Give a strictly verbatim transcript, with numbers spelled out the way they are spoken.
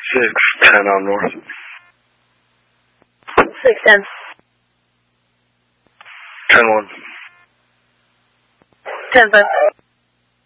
Six ten on north. Six ten. Ten one. Ten five.